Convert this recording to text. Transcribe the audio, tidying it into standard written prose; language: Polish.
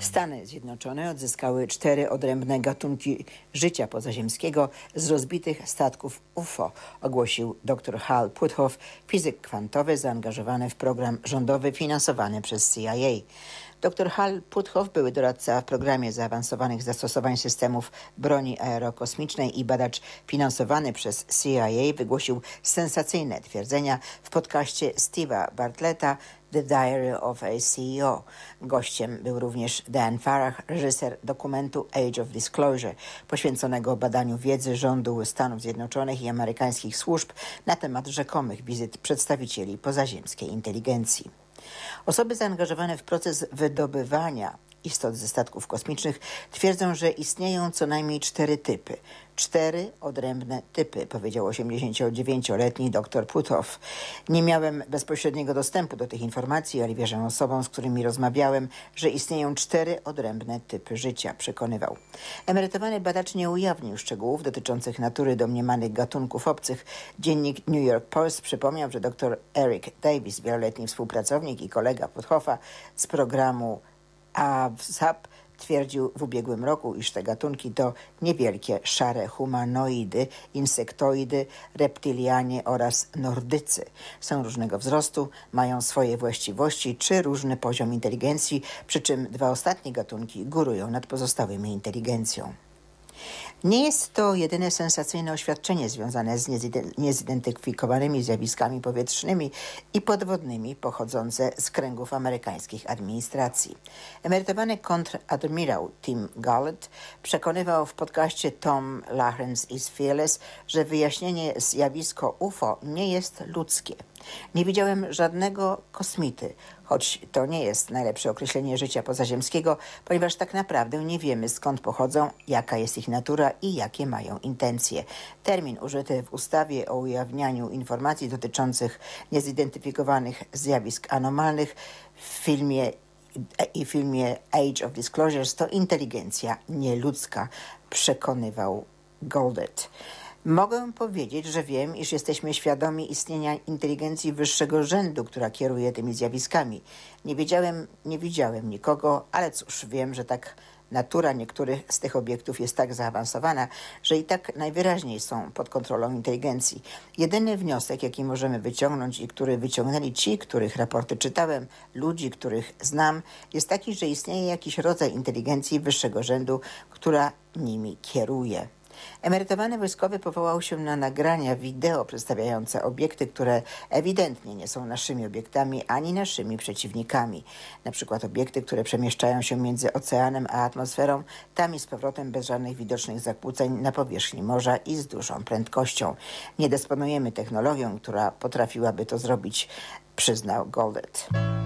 Stany Zjednoczone odzyskały 4 odrębne gatunki życia pozaziemskiego z rozbitych statków UFO, ogłosił dr Hal Puthoff, fizyk kwantowy zaangażowany w program rządowy finansowany przez CIA. Dr Hal Puthoff, były doradca w programie zaawansowanych zastosowań systemów broni aerokosmicznej i badacz finansowany przez CIA, wygłosił sensacyjne twierdzenia w podcaście Steve'a Bartletta The Diary of a CEO. Gościem był również Dan Farah, reżyser dokumentu Age of Disclosure, poświęconego badaniu wiedzy rządu Stanów Zjednoczonych i amerykańskich służb na temat rzekomych wizyt przedstawicieli pozaziemskiej inteligencji. Osoby zaangażowane w proces wydobywania istot ze statków kosmicznych twierdzą, że istnieją co najmniej 4 typy. 4 odrębne typy, powiedział 89-letni dr Puthoff. Nie miałem bezpośredniego dostępu do tych informacji, ale wierzę osobom, z którymi rozmawiałem, że istnieją 4 odrębne typy życia, przekonywał. Emerytowany badacz nie ujawnił szczegółów dotyczących natury domniemanych gatunków obcych. Dziennik New York Post przypomniał, że dr Eric Davis, wieloletni współpracownik i kolega Puthoffa z programu AVSAP, twierdził w ubiegłym roku, iż te gatunki to niewielkie, szare humanoidy, insektoidy, reptylianie oraz nordycy. Są różnego wzrostu, mają swoje właściwości czy różny poziom inteligencji, przy czym 2 ostatnie gatunki górują nad pozostałymi inteligencją. Nie jest to jedyne sensacyjne oświadczenie związane z niezidentyfikowanymi zjawiskami powietrznymi i podwodnymi pochodzące z kręgów amerykańskich administracji. Emerytowany kontradmirał Tim Gullett przekonywał w podcaście Tom Lachren's is Fearless, że wyjaśnienie zjawisko UFO nie jest ludzkie. Nie widziałem żadnego kosmity, choć to nie jest najlepsze określenie życia pozaziemskiego, ponieważ tak naprawdę nie wiemy, skąd pochodzą, jaka jest ich natura i jakie mają intencje. Termin użyty w ustawie o ujawnianiu informacji dotyczących niezidentyfikowanych zjawisk anomalnych w filmie Age of Disclosures to inteligencja nieludzka, przekonywał Gullett. Mogę powiedzieć, że wiem, iż jesteśmy świadomi istnienia inteligencji wyższego rzędu, która kieruje tymi zjawiskami. Nie widziałem nikogo, ale cóż, wiem, że natura niektórych z tych obiektów jest tak zaawansowana, że i tak najwyraźniej są pod kontrolą inteligencji. Jedyny wniosek, jaki możemy wyciągnąć i który wyciągnęli ci, których raporty czytałem, ludzi, których znam, jest taki, że istnieje jakiś rodzaj inteligencji wyższego rzędu, która nimi kieruje. Emerytowany wojskowy powołał się na nagrania wideo przedstawiające obiekty, które ewidentnie nie są naszymi obiektami ani naszymi przeciwnikami. Na przykład obiekty, które przemieszczają się między oceanem a atmosferą, tam i z powrotem bez żadnych widocznych zakłóceń na powierzchni morza i z dużą prędkością. Nie dysponujemy technologią, która potrafiłaby to zrobić, przyznał Gullett.